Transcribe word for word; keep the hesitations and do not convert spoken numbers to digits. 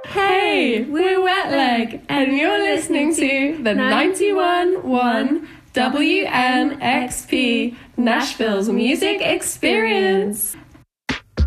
Hey, we're Wet Leg, and you're listening to the ninety-one point one W N X P, Nashville's music experience.